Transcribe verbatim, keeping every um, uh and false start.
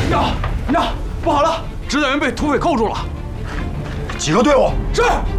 营长，营长，不好了，指导员被土匪扣住了。 集合队伍。 是。